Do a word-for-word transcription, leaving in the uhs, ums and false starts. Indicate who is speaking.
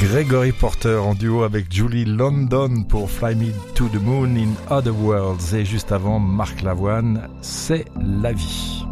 Speaker 1: Gregory Porter en duo avec Julie London pour Fly Me to the Moon in Other Worlds. Et juste avant, Marc Lavoine, C'est la vie.